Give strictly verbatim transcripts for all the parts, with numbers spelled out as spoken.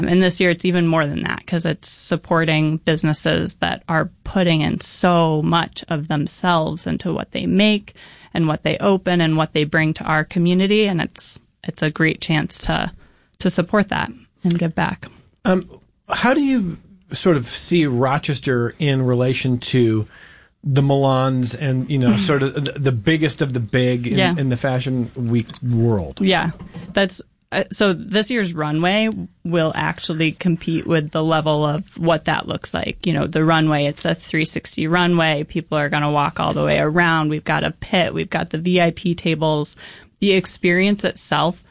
And this year it's even more than that because it's supporting businesses that are putting in so much of themselves into what they make and what they open and what they bring to our community. And it's it's a great chance to to support that and give back. Um, how do you sort of see Rochester in relation to the Milans and, you know, sort of the, the biggest of the big in, yeah. in the Fashion Week world? Yeah, that's uh, so this year's runway will actually compete with the level of what that looks like. You know, the runway, it's a three sixty runway. People are going to walk all the way around. We've got a pit. We've got the V I P tables. The experience itself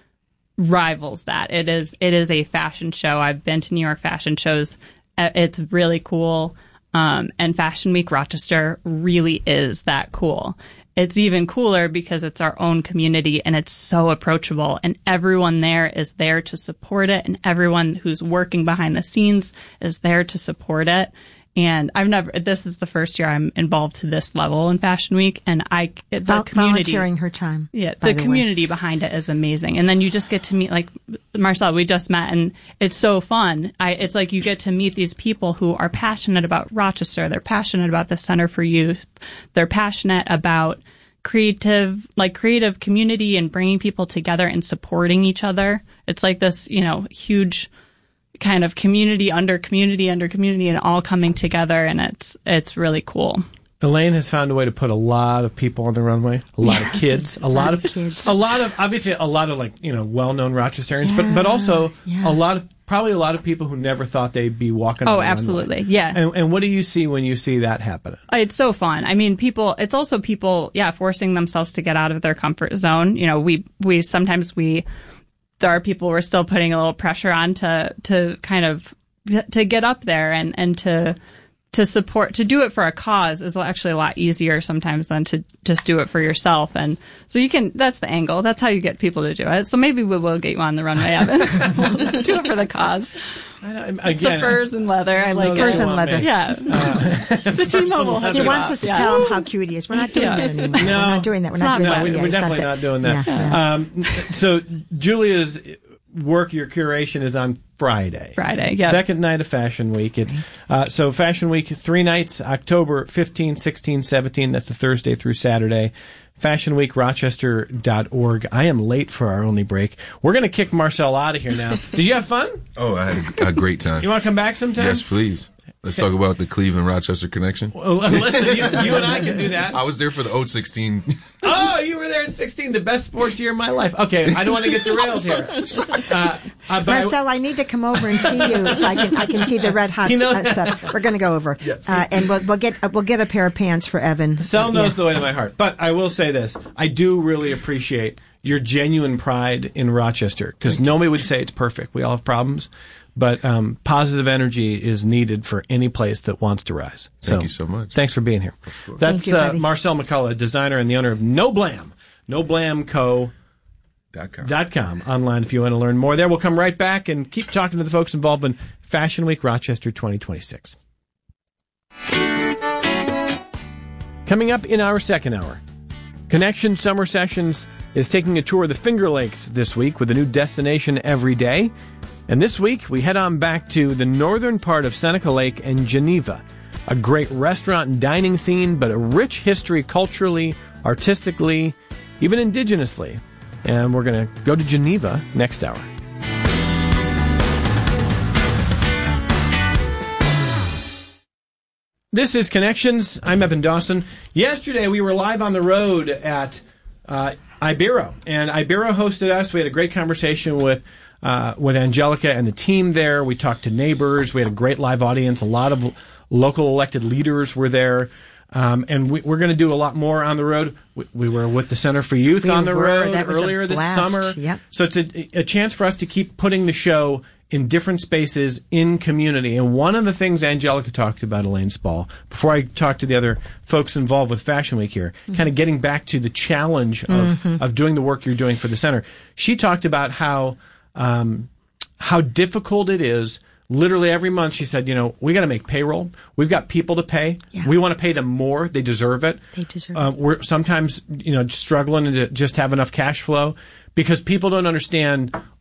rivals that. It is, it is a fashion show. I've been to New York fashion shows. It's really cool. Um, and Fashion Week Rochester really is that cool. It's even cooler because it's our own community and it's so approachable and everyone there is there to support it and everyone who's working behind the scenes is there to support it. And I've never, this is the first year I'm involved to this level in Fashion Week and I, the Vol- community. Volunteering her time. Yeah, the, the community way. behind it is amazing. And then you just get to meet, like, Marcel, we just met and it's so fun. I, it's like you get to meet these people who are passionate about Rochester. They're passionate about the Center for Youth. They're passionate about creative, like creative community and bringing people together and supporting each other. It's like this, you know, huge kind of community under community under community and all coming together, and it's it's really cool. Elaine has found a way to put a lot of people on the runway, a lot of kids, a lot of kids, a lot of obviously a lot of like you know well-known Rochesterians, yeah, but but also yeah. a lot of probably a lot of people who never thought they'd be walking. Oh, on the absolutely, runway. yeah. And, and what do you see when you see that happen? It's so fun. I mean, people. It's also people, yeah, forcing themselves to get out of their comfort zone. You know, we we sometimes we. There are people we're still putting a little pressure on to, to kind of, to get up there and, and to, to support, to do it for a cause is actually a lot easier sometimes than to just do it for yourself. And so you can, that's the angle. That's how you get people to do it. So maybe we will get you on the runway, Evan. We'll do it for the cause. I know, again, the furs and leather. I like furs and leather. Me. Yeah. Uh, the T-Mobile. He wants us to yeah. tell him how cute he is. We're not doing yeah. that anymore. No. We're not doing that. We're not, not doing no, that. We're yeah, definitely not, not doing that. Yeah, yeah. Um, so Julia's work, your curation is on Friday. Friday, yeah. Second night of Fashion Week. It's uh, so Fashion Week, three nights, October fifteenth, sixteenth, seventeenth. That's a Thursday through Saturday. fashion week rochester dot org. I am late for our only break. We're going to kick Marcel out of here now. Did you have fun? Oh, I had a, a great time. You want to come back sometime? Yes, please. Let's talk about the Cleveland-Rochester connection. Well, listen, you, you and I can do that. I was there for the oh sixteen. Oh, you were there in sixteen, the best sports year of my life. Okay, I don't want to get derailed here. Uh, uh, Marcel, I, I need to come over and see you so I can I can see the red hot you know, uh, stuff. We're going to go over, yes. uh, and we'll, we'll get uh, we'll get a pair of pants for Evan. Sel knows yeah. the way to my heart, but I will say this: I do really appreciate your genuine pride in Rochester because nobody would say it's perfect. We all have problems. But um, positive energy is needed for any place that wants to rise. So, Thank you so much. Thanks for being here. That's you, uh, Marcel McCullough, designer and the owner of No Blam, no blam co dot com. Dot com online if you want to learn more there. We'll come right back and keep talking to the folks involved in Fashion Week Rochester twenty twenty-six. Coming up in our second hour, Connection Summer Sessions is taking a tour of the Finger Lakes this week with a new destination every day. And this week, we head on back to the northern part of Seneca Lake and Geneva. A great restaurant and dining scene, but a rich history culturally, artistically, even indigenously. And we're going to go to Geneva next hour. This is Connections. I'm Evan Dawson. Yesterday, we were live on the road at uh, Ibero, and Ibero hosted us. We had a great conversation with Uh, with Angelica and the team there. We talked to neighbors. We had a great live audience. A lot of local elected leaders were there. Um, and we, we're going to do a lot more on the road. We, we were with the Center for Youth we on the were. road That was earlier this summer. Yep. So it's a, a chance for us to keep putting the show in different spaces in community. And one of the things Angelica talked about, Elaine Spall, before I talk to the other folks involved with Fashion Week here, mm-hmm. kind of getting back to the challenge of, mm-hmm. of doing the work you're doing for the center, she talked about how Um, how difficult it is. Literally every month she said, you know, we got to make payroll. We've got people to pay. Yeah. We want to pay them more. They deserve it. They deserve uh, it. We're sometimes, you know, struggling to just have enough cash flow because people don't understand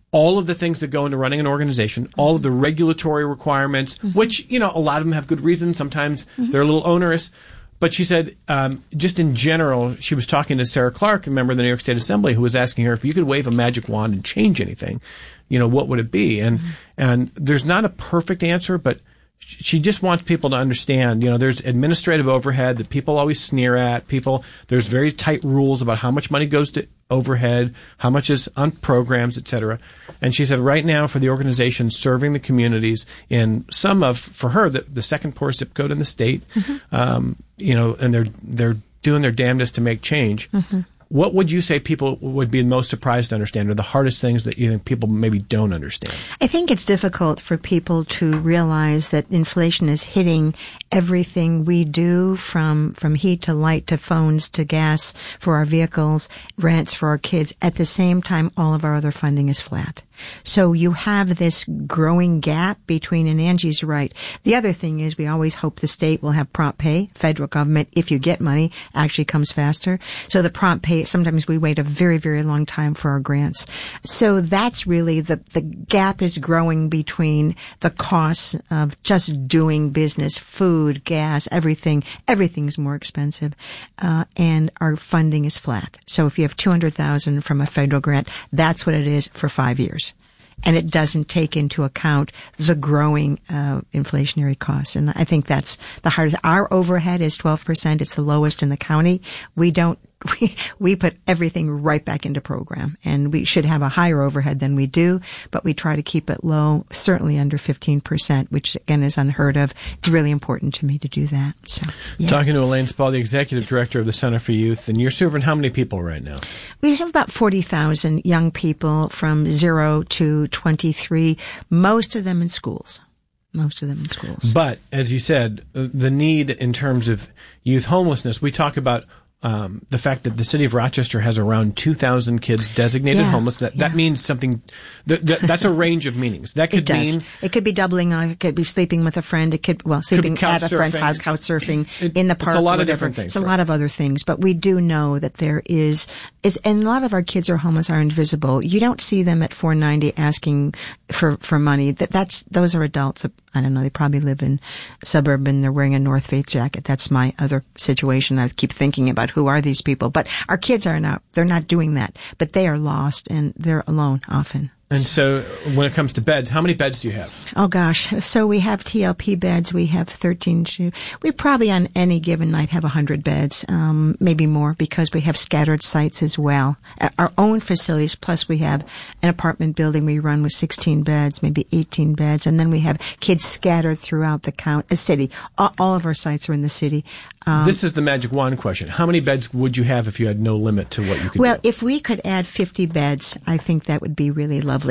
all of the things that go into running an organization, all of the regulatory requirements, mm-hmm. which, you know, a lot of them have good reasons. Sometimes mm-hmm. they're a little onerous. But she said, um, just in general, she was talking to Sarah Clark, a member of the New York State Assembly, who was asking her if you could wave a magic wand and change anything, you know, what would it be? And, mm-hmm. and there's not a perfect answer, but she just wants people to understand, you know, there's administrative overhead that people always sneer at. People, there's very tight rules about how much money goes to overhead, how much is on programs, et cetera. And she said right now for the organization serving the communities in some of, for her, the, the second poorest zip code in the state, mm-hmm. um, you know, and they're, they're doing their damnedest to make change. Mm-hmm. What would you say people would be most surprised to understand, or the hardest things that you think people maybe don't understand? I think it's difficult for people to realize that inflation is hitting everything we do, from from heat to light to phones to gas for our vehicles, rents for our kids. At the same time, all of our other funding is flat. So you have this growing gap between, and Angie's right. The other thing is we always hope the state will have prompt pay. Federal government, if you get money, actually comes faster. So the prompt pay, sometimes we wait a very, very long time for our grants. So that's really the, the gap is growing between the costs of just doing business, food, gas, everything. Everything's more expensive. Uh, and our funding is flat. So if you have two hundred thousand dollars from a federal grant, that's what it is for five years. And it doesn't take into account the growing uh, inflationary costs. And I think that's the hardest. Our overhead is twelve percent. It's the lowest in the county. We don't, we, we put everything right back into program. And we should have a higher overhead than we do, but we try to keep it low, certainly under fifteen percent, which again is unheard of. It's really important to me to do that. So, yeah. Talking to Elaine Spall, the Executive Director of the Center for Youth, and you're serving how many people right now? We have about forty thousand young people from zero to twenty-three, most of them in schools. Most of them in schools. But, as you said, the need in terms of youth homelessness, we talk about um, the fact that the city of Rochester has around two thousand kids designated yeah, homeless. That, yeah. that means something, that, that, that's a range of meanings. That could it does. mean... It could be doubling, uh, it could be sleeping with a friend, it could, well, sleeping at a friend's house, couch surfing, it, in the park, it's a lot whatever. of different things. It's a right? lot of other things, but we do know that there is, is, and a lot of our kids are homeless, are invisible. You don't see them at four ninety asking for, for money. That, that's, those are adults. I don't know, they probably live in suburban, they're wearing a North Face jacket. That's my other situation. I keep thinking about who are these people. But our kids are not, they're not doing that. But they are lost and they're alone often. And so when it comes to beds, how many beds do you have? Oh, gosh. So we have T L P beds. We have thirteen. We probably on any given night have one hundred beds, um, maybe more, because we have scattered sites as well. Our own facilities, plus we have an apartment building we run with sixteen beds, maybe eighteen beds. And then we have kids scattered throughout the count, the city. All, all of our sites are in the city. Um, this is the magic wand question. How many beds would you have if you had no limit to what you could well, do? if we could add fifty beds, I think that would be really lovely.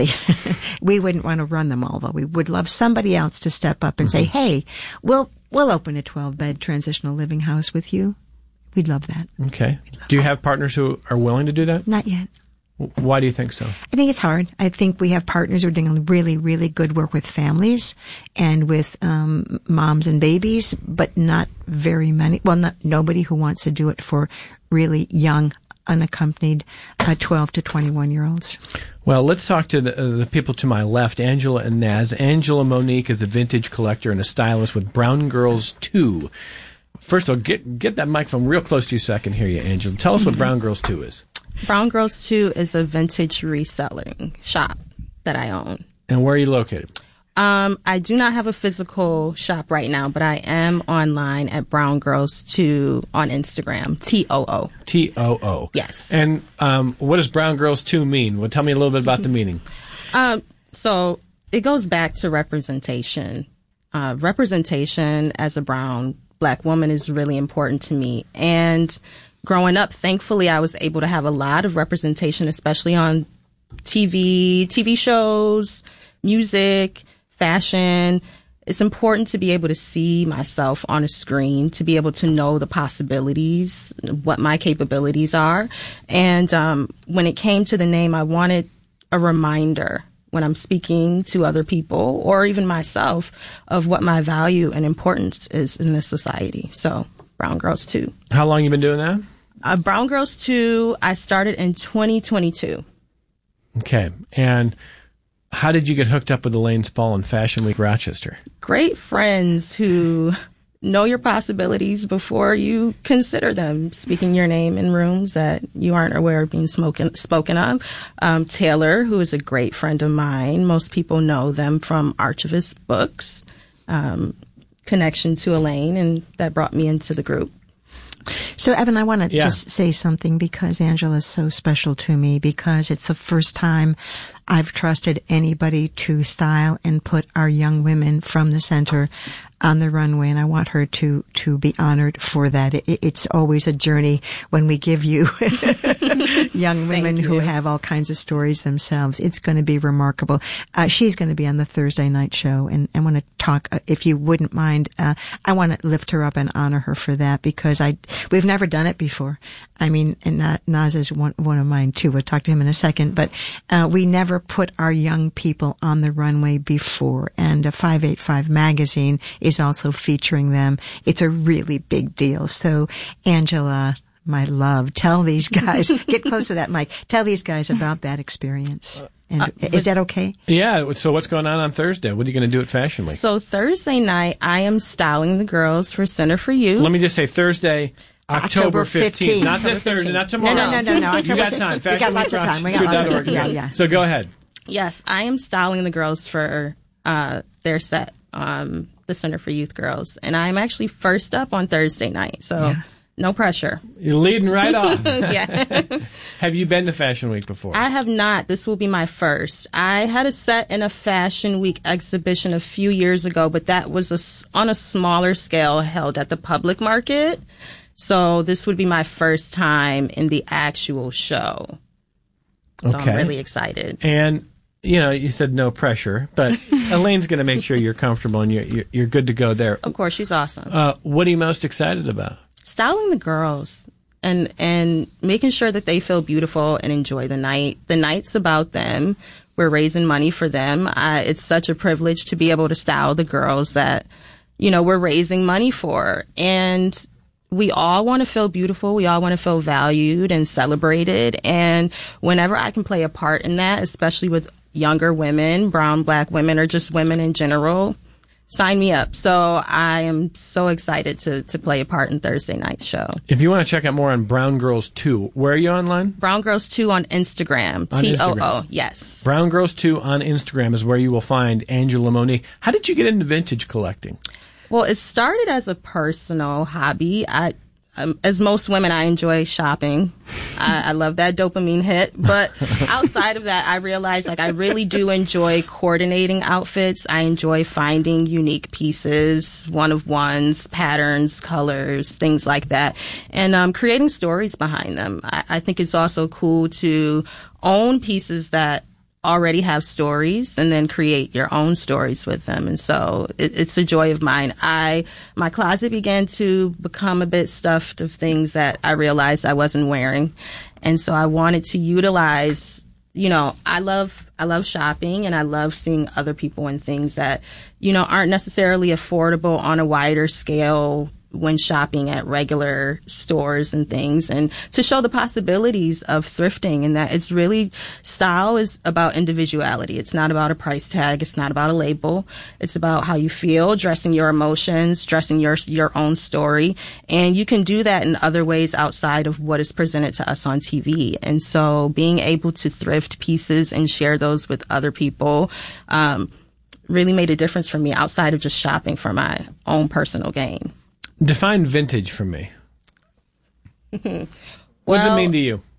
We wouldn't want to run them all, though. We would love somebody else to step up and mm-hmm. say, hey, we'll, we'll open a twelve-bed transitional living house with you. We'd love that. Okay. Love do you that. have partners who are willing to do that? Not yet. Why do you think so? I think it's hard. I think we have partners who are doing really, really good work with families and with um, moms and babies, but not very many. Well, not nobody who wants to do it for really young, unaccompanied uh, twelve to twenty-one year olds. Well, let's talk to the, uh, the people to my left, Angela and Naz. Angela Monique is a vintage collector and a stylist with Brown Girls two. First of all, get get that microphone real close to you so I can hear you, Angela. Tell us what Brown Girls two is. Brown Girls two is a vintage reselling shop that I own. And where are you located? Um, I do not have a physical shop right now, but I am online at Brown Girls two on Instagram, T O O. T O O. Yes. And um, what does Brown Girls two mean? Well, tell me a little bit about the meaning. Um, so it goes back to representation. Uh, representation as a brown black woman is really important to me. And growing up, thankfully, I was able to have a lot of representation, especially on T V, T V shows, music, fashion. It's important to be able to see myself on a screen, to be able to know the possibilities, what my capabilities are. And um, when it came to the name, I wanted a reminder when I'm speaking to other people or even myself of what my value and importance is in this society. So Brown Girls two. How long you been doing that? Uh, Brown Girls two, I started in twenty twenty-two. Okay. And how did you get hooked up with Elaine Spall in Fashion Week Rochester? Great friends who know your possibilities before you consider them, speaking your name in rooms that you aren't aware of being smoken, spoken of. Um, Taylor, who is a great friend of mine. Most people know them from Archivist Books. Um, connection to Elaine, and that brought me into the group. So, Evan, I want to Yeah. just say something because Angela is so special to me, because it's the first time I've trusted anybody to style and put our young women from the center on the runway, and I want her to to be honored for that. It, it's always a journey when we give you young women Thank who you. have all kinds of stories themselves. It's going to be remarkable. Uh, she's going to be on the Thursday night show, and I want to talk, uh, if you wouldn't mind, uh, I want to lift her up and honor her for that, because I we've never done it before. I mean, and Na- Naz is one, one of mine too. We'll talk to him in a second, but uh, we never put our young people on the runway before, and uh, five eighty-five magazine is also featuring them. It's a really big deal. So, Angela, my love, tell these guys, get close to that mic, tell these guys about that experience. And uh, is that okay? Yeah, so what's going on on Thursday? What are you going to do at Fashion Week? So Thursday night, I am styling the girls for Center for You. Let me just say Thursday, October October fifteenth. fifteenth. Not this Thursday, not tomorrow. No, no, no, no, no. You October got fif- time. we got lots of time. We got lots of time. Yeah, yeah. So go ahead. Yes, I am styling the girls for uh, their set, um, the Center for Youth Girls. And I'm actually first up on Thursday night, so Yeah. no pressure. You're leading right off. Yeah. Have you been to Fashion Week before? I have not. This will be my first. I had a set in a Fashion Week exhibition a few years ago, but that was a s on a smaller scale held at the public market. So this would be my first time in the actual show. So Okay. I'm really excited. And, you know, you said no pressure, but Elaine's going to make sure you're comfortable and you're, you're, you're good to go there. Of course, she's awesome. Uh, what are you most excited about? Styling the girls and and making sure that they feel beautiful and enjoy the night. The night's about them. We're raising money for them. I, it's such a privilege to be able to style the girls that, you know, we're raising money for. And we all want to feel beautiful. We all want to feel valued and celebrated. And whenever I can play a part in that, especially with younger women, brown, black women, or just women in general, sign me up. So I am so excited to, to play a part in Thursday night's show. If you want to check out more on Brown Girls two, where are you online? Brown Girls two on Instagram. On T O O. Instagram. Yes. Brown Girls two on Instagram is where you will find Angela Monique. How did you get into vintage collecting? Well, it started as a personal hobby. I, um, as most women, I enjoy shopping. I, I love that dopamine hit. But outside of that, I realized like I really do enjoy coordinating outfits. I enjoy finding unique pieces, one of ones, patterns, colors, things like that, and um, creating stories behind them. I, I think it's also cool to own pieces that already have stories and then create your own stories with them. And so it, it's a joy of mine. I, my closet began to become a bit stuffed of things that I realized I wasn't wearing. And so I wanted to utilize, you know, I love, I love shopping and I love seeing other people in things that, you know, aren't necessarily affordable on a wider scale when shopping at regular stores and things, and to show the possibilities of thrifting, and that it's really, style is about individuality. It's not about a price tag. It's not about a label. It's about how you feel, dressing your emotions, dressing your, your own story. And you can do that in other ways outside of what is presented to us on T V. And so being able to thrift pieces and share those with other people, um, really made a difference for me outside of just shopping for my own personal gain. Define vintage for me. What does Well, it mean to you?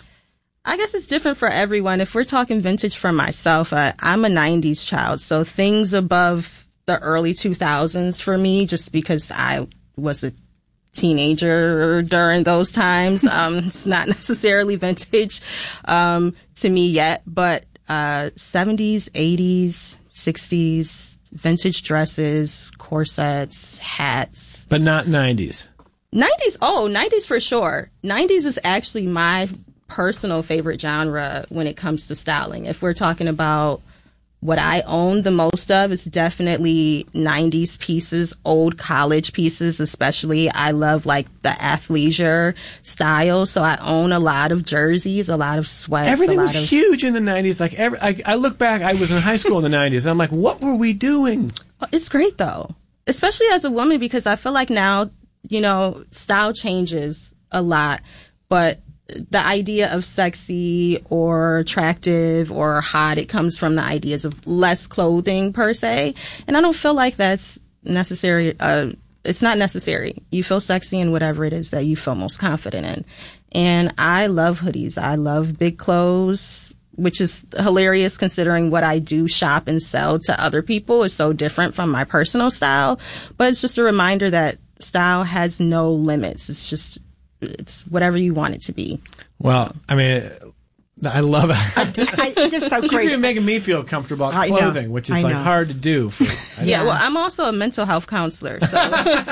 I guess it's different for everyone. If we're talking vintage for myself, uh, I'm a nineties child, so things above the early two thousands for me, just because I was a teenager during those times. Um, it's not necessarily vintage um, to me yet, but uh, seventies, eighties, sixties, vintage dresses, corsets, hats. But not nineties. nineties, oh, nineties for sure. nineties is actually my personal favorite genre when it comes to styling. If we're talking about what I own the most of is definitely nineties pieces, old college pieces, especially. I love like the athleisure style. So I own a lot of jerseys, a lot of sweats. Everything a lot was of, huge in the nineties. Like every, I, I look back, I was in high school in the nineties. I'm like, what were we doing? It's great though, especially as a woman, because I feel like now, you know, style changes a lot, but the idea of sexy or attractive or hot, it comes from the ideas of less clothing per se. And I don't feel like that's necessary. Uh, it's not necessary. You feel sexy in whatever it is that you feel most confident in. And I love hoodies. I love big clothes, which is hilarious considering what I do shop and sell to other people is so different from my personal style. But it's just a reminder that style has no limits. It's just, it's whatever you want it to be. Well, I mean, I love it. I, it's just so She's crazy. even making me feel comfortable about I know. clothing, which is I like know. hard to do. For, I Yeah, Yeah. well, I'm also a mental health counselor, so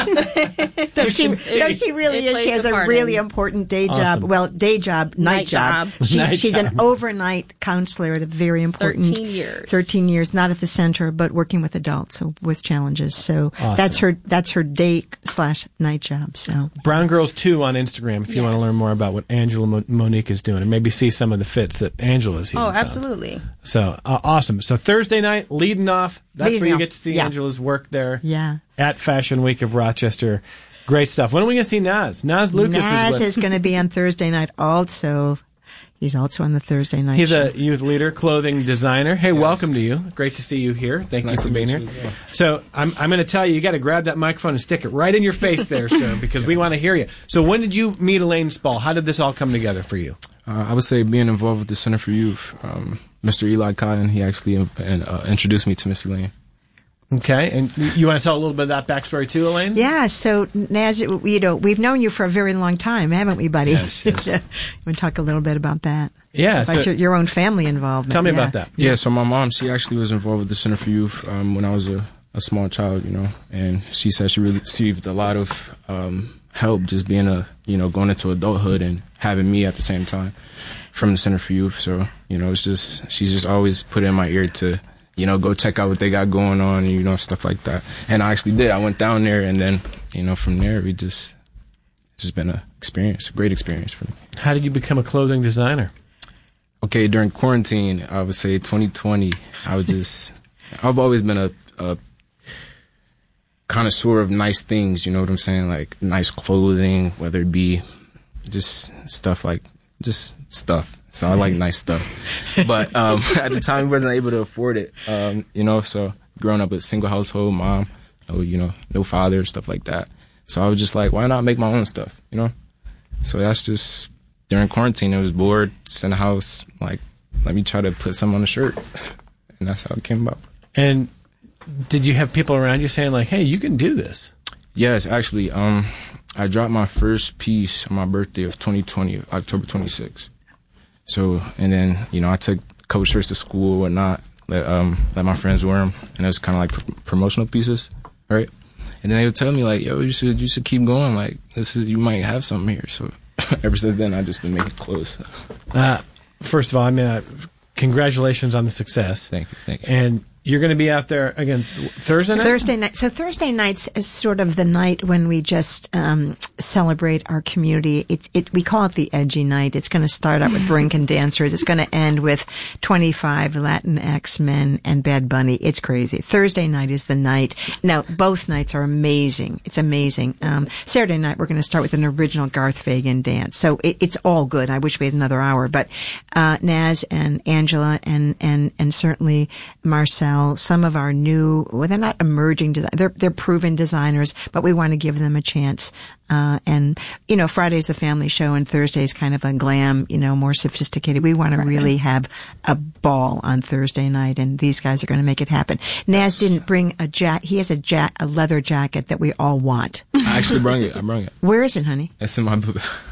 No, she, no, she really It is. plays She has a a part really in- important day job. Awesome. Well, day job, night, Night job. job. She, Night she's job. an overnight counselor at a very important thirteen years. thirteen years, not at the center, but working with adults so with challenges. So that's her. That's her day slash night job. So Brown Girls two on Instagram if you want to Yes. learn more about what Angela Mo- Monique is doing and maybe see some of the fits that Angela's here. Oh, absolutely. So uh, awesome. So Thursday night, leading off, that's Leading where you off, get to see yeah. Angela's work there yeah, at Fashion Week of Rochester. Great stuff. When are we going to see Naz? Naz Lucas Naz is with. is going to be on Thursday night. Also, he's also on the Thursday night. He's show. a youth leader, clothing designer. Hey, welcome to you. Great to see you here. Thank you nice for to being meet here. you as well. So I'm, I'm going to tell you, you got to grab that microphone and stick it right in your face there, sir, because we want to hear you. So when did you meet Elaine Spall? How did this all come together for you? Uh, I would say being involved with the Center for Youth, um, Mister Eli Cotton, he actually uh, uh, introduced me to Miss Elaine. Okay, and you want to tell a little bit of that backstory too, Elaine? Yeah, so Naz, you know, we've known you for a very long time, haven't we, buddy? Yes, yes. You want to talk a little bit about that? Yeah, About so your, your own family involvement. tell me yeah. about that. Yeah, so my mom, she actually was involved with the Center for Youth um, when I was a, a small child, you know, and she said she really received a lot of um, help just being a, you know, going into adulthood and having me at the same time from the Center for Youth. So, you know, it's just, she's just always put it in my ear to, you know, go check out what they got going on and, you know, stuff like that. And I actually did. I went down there and then, you know, from there, we just, it's just been a experience, a great experience for me. How did you become a clothing designer? Okay, during quarantine, I would say twenty twenty, I was just, I've always been a, a connoisseur of nice things, you know what I'm saying? Like nice clothing, whether it be just stuff like, just stuff. So I like nice stuff. But um, at the time, we wasn't able to afford it, um, you know, so growing up with a single household, mom, no, you know, no father, stuff like that. So I was just like, why not make my own stuff, you know? So that's just, during quarantine, I was bored, just in the house, like, let me try to put something on a shirt. And that's how it came about. And did you have people around you saying like, hey, you can do this? Yes, actually, um, I dropped my first piece on my birthday of twenty twenty, October twenty-sixth. So, and then, you know, I took a couple shirts to school and whatnot, let, um, let my friends wear them. And it was kind of like pr- promotional pieces, right? And then they would tell me like, yo, you should, you should keep going. Like, this is, you might have something here. So ever since then, I've just been making clothes. Uh, first of all, I mean, uh, congratulations on the success. Thank you, thank you. And you're going to be out there again th- Thursday night? Thursday night. So Thursday nights is sort of the night when we just um, celebrate our community. It's it we call it the edgy night. It's going to start out with Brink and dancers. It's going to end with twenty-five Latinx men and Bad Bunny. It's crazy. Thursday night is the night. Now both nights are amazing. It's amazing. Um, Saturday night we're going to start with an original Garth Fagan dance. So it, it's all good. I wish we had another hour, but uh, Naz and Angela and and and certainly Marcel. Some of our new, well, they're not emerging, desi- they're, they're proven designers, but we want to give them a chance. Uh, and, you know, Friday's a family show and Thursday's kind of a glam, you know, more sophisticated. We want to really have a ball on Thursday night and these guys are going to make it happen. Naz didn't bring a jack, he has a jack, a leather jacket that we all want. I actually brought it. I brought it. Where is it, honey? It's in my,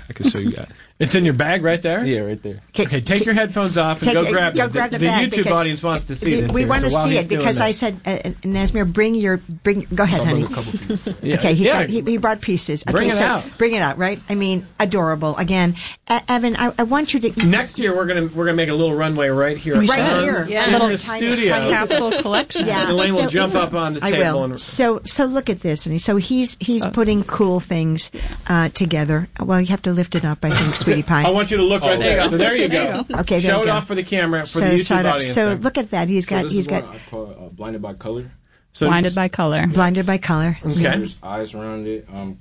I can show you guys. It's in your bag right there? Yeah, right there. Okay, take your headphones off and Take- go grab go it. grab the the bag YouTube because audience wants to see this. We here, want to so while see he's it doing because that. I said, uh, uh, Nazmir, bring your bring. Go ahead, So I'll honey. bring a couple pieces. Yeah, Okay, he, yeah. got, he he brought pieces. Okay, Bring it so out. bring it out, right? I mean, adorable. Again, uh, Evan, I, I want you to Next year we're gonna we're gonna make a little runway right here, We right should. here, Yeah. in Little the tiny- studio. tiny- Capsule collection. Yeah. Elaine will So- jump up on the I table. will. And, So, so look at this, and so he's he's Oh, putting cool things uh, together. Well, you have to lift it up, I think, sweetie pie. I want you to look right Oh, there. there you So there you go. Okay, there Show you it go. off for the camera for so, the YouTube shut up. audience. So then. look at that. He's So got this he's is got one I call uh, blinded by color. So- Blinded by color. blinded by color. Okay. There's eyes around it. Um,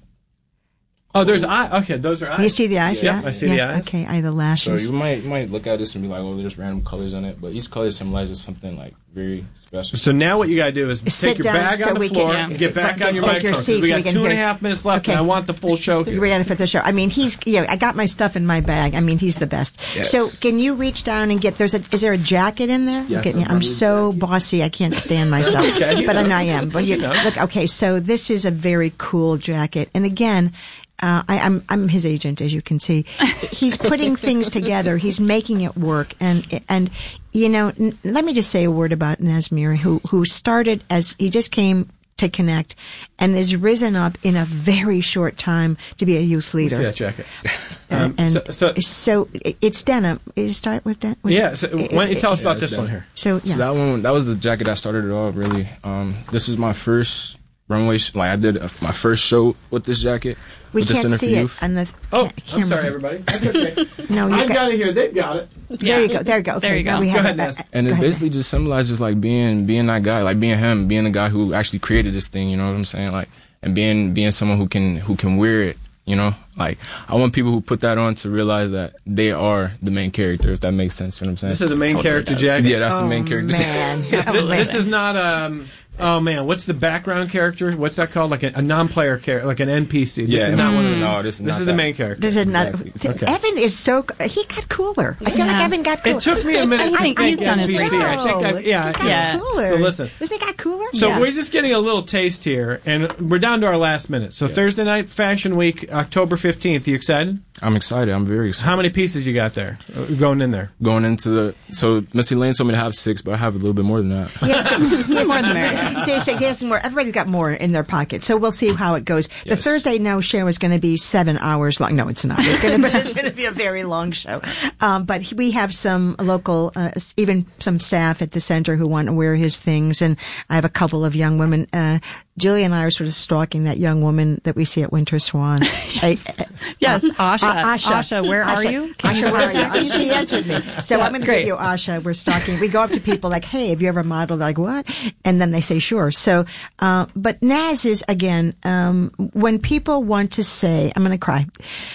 Oh, there's eye. Okay, those are eyes. You see the eyes? Yeah, Yeah, I see yeah. the eyes. Okay, I the so lashes. you might you might look at this and be like, oh, there's random colors on it, but each color symbolizes something like very special. So now what you got to do is Sit take your down bag so on the we can- floor Yeah. and get back Take on your your microphone. 'cause seats we so got we can two and a hear- half minutes left, Okay. and I want the full show here. We got to fit the show. I mean, he's yeah. I got my stuff in my bag. I mean, he's the best. Yes. So, can you reach down and get? There's a. Is there a jacket in there? Yes, Look at a me. I'm brother's so jacket. bossy. I can't stand myself. okay, you but know. I I am. But you, You know. look. Okay, so this is a very cool jacket, and again. Uh, I, I'm I'm his agent, as you can see. He's putting things together. He's making it work, and and you know, n- let me just say a word about Nazmir, who who started as he just came to Connect, and has risen up in a very short time to be a youth leader. See that jacket. Uh, Um, and so, so, so it- it's denim. You start with that. Was yeah. it- So it- why don't you tell us Yeah, about it's this one done. here? So yeah. So that one, that was the jacket that started it all. Really, um, this is my first runway. Sh- like I did uh my first show with this jacket. we with the can't Center see for it Youth. on the Oh, ca- I'm camera. sorry, everybody. That's okay. No, you I've got, got it here. They've got it. there you go. There you go. Okay, There you now go. we Go have ahead, it. Uh, Naz. And go it ahead. basically just symbolizes like being being that guy, like being him, being the guy who actually created this thing. You know what I'm saying? Like, and being being someone who can who can wear it. You know, like I want people who put that on to realize that they are the main character. If that makes sense, you know what I'm saying? This is a main character jacket. yeah, that's the main Oh, character. man. Th- This is not um. Oh man, what's the background character? What's that called? Like a, a non-player character, like an N P C. This Yeah, is not one of them. no, this is This not is the that. main character. This is not. Exactly. Okay. Evan is so. He got cooler. I feel like Yeah. Evan got cooler. It took me a minute. I to think think he's done his N P C. I think I, No, yeah, he I got can- Yeah. cooler. So listen. Doesn't he got cooler? So Yeah. we're just getting a little taste here, and we're down to our last minute. So Thursday night Fashion Week, October fifteenth. You excited? I'm excited. I'm very excited. How many pieces you got there uh, going in there? Going into the so Missy Lane told me to have six, but I have a little bit more than that. Yes, yes. More than merrier. Seriously, yes, more. Everybody's got more in their pocket, so we'll see how it goes. The Yes. Thursday no show is going to be seven hours long. No, it's not. It's going to be, it's going to be a very long show. Um, but we have some local, uh, even some staff at the center who want to wear his things, and I have a couple of young women. Uh, Julie and I are sort of stalking that young woman that we see at Winter Swan. I- I- Yes, Asha. Uh, Asha. Asha, where are Asha. you? Can Asha, you- where are you? She answered me. So I'm going to great. give you Asha. We're stalking. We go up to people like, hey, have you ever modeled? Like, what? And then they say, sure. So, uh, but Naz is, again, um, when people want to say, I'm going to cry,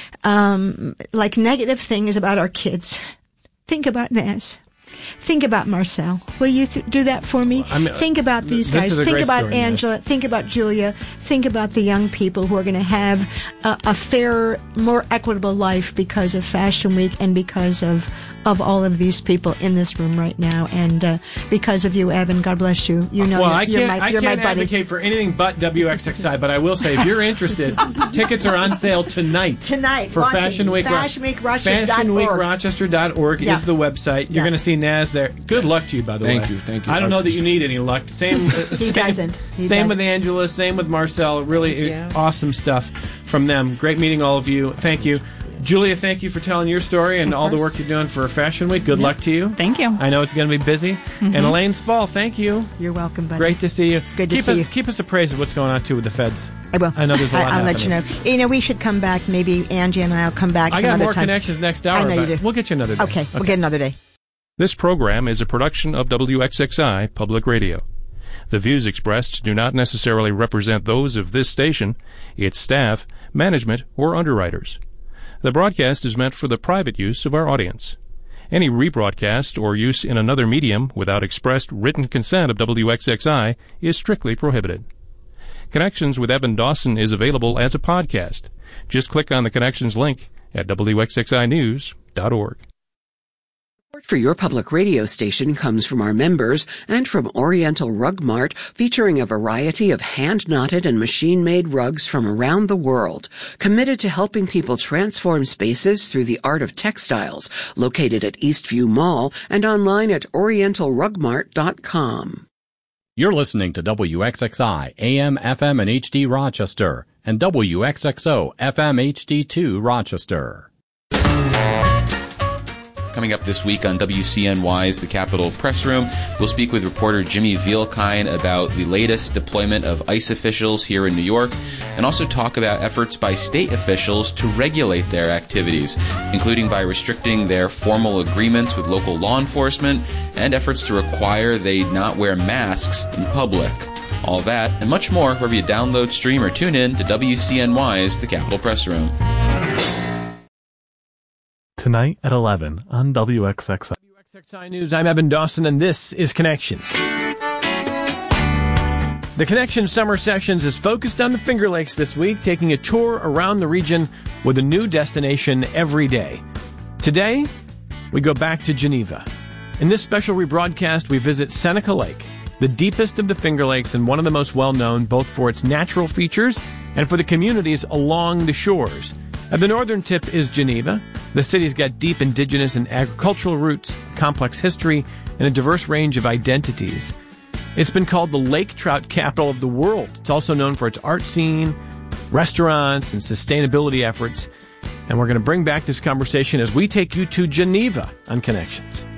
um, like negative things about our kids, think about Naz. Think about Marcel. Will you th- do that for me? I mean, think about th- these this guys. is a Think great about story, Naz. Angela. Think about Julia. Think about the young people who are going to have a, a fairer, more equitable life because of Fashion Week and because of of all of these people in this room right now, and uh, because of you, Evan. God bless you. You know, well, you're, I you're can't. my, I you're can't my buddy. advocate for anything but W X X I. But I will say, if you're interested, tickets are on sale tonight. Tonight, for launching Fashion Week. Fashion Week Rochester dot org. Fashion Week Rochester dot org Yeah. is the website. You're Yeah. going to see Naz there. Good luck to you, by the Thank way. you, thank you. I don't I know that appreciate you need any luck. Same. uh, He same, doesn't. He same doesn't. with Angela. Same with Marcel. Really Yeah. awesome stuff from them. Great meeting all of you. Thank you. Julia, thank you for telling your story and Of all the course. work you're doing for Fashion Week. Good luck to you. Thank you. I know it's going to be busy. And Elaine Spall, thank you. You're welcome, buddy. Great to see you. Good to keep see us, you. Keep us appraised of what's going on, too, with the feds. I will. I know there's a lot I, I'll let you know. happening. You know, we should come back. Maybe Angie and I'll come back I some got other more time. connections next hour. I know you but do. We'll get you another day. Okay, we'll get another day. This program is a production of W X X I Public Radio. The views expressed do not necessarily represent those of this station, its staff, management, or underwriters. The broadcast is meant for the private use of our audience. Any rebroadcast or use in another medium without expressed written consent of W X X I is strictly prohibited. Connections with Evan Dawson is available as a podcast. Just click on the Connections link at W X X I news dot org. Support for your public radio station comes from our members and from Oriental Rug Mart, featuring a variety of hand-knotted and machine-made rugs from around the world. Committed to helping people transform spaces through the art of textiles. Located at Eastview Mall and online at oriental rug mart dot com. You're listening to W X X I, A M, F M, and H D Rochester, and W X X O, F M, H D two Rochester. Coming up this week on W C N Y's The Capitol Press Room, we'll speak with reporter Jimmy Vielkine about the latest deployment of ICE officials here in New York, and also talk about efforts by state officials to regulate their activities, including by restricting their formal agreements with local law enforcement and efforts to require they not wear masks in public. All that and much more wherever you download, stream, or tune in to W C N Y's The Capitol Press Room. Tonight at eleven on W X X I. W X X I News, I'm Evan Dawson, and this is Connections. The Connections Summer Sessions is focused on the Finger Lakes this week, taking a tour around the region with a new destination every day. Today, we go back to Geneva. In this special rebroadcast, we visit Seneca Lake, the deepest of the Finger Lakes and one of the most well-known both for its natural features and for the communities along the shores. At the northern tip is Geneva. The city's got deep indigenous and agricultural roots, complex history, and a diverse range of identities. It's been called the lake trout capital of the world. It's also known for its art scene, restaurants, and sustainability efforts. And we're going to bring back this conversation as we take you to Geneva on Connections.